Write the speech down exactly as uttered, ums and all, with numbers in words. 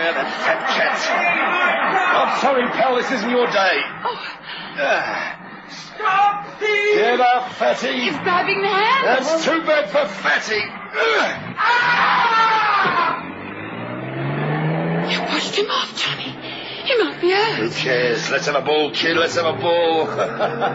Where that fat cat's... I'm sorry, pal, this isn't your day. Oh. Uh, Stop, thief! Get up, Fatty. He's grabbing the hand. That's too bad for Fatty. Ah! You pushed him off, Johnny. He might be hurt. Who cares? Let's have a ball, kid. Let's have a ball.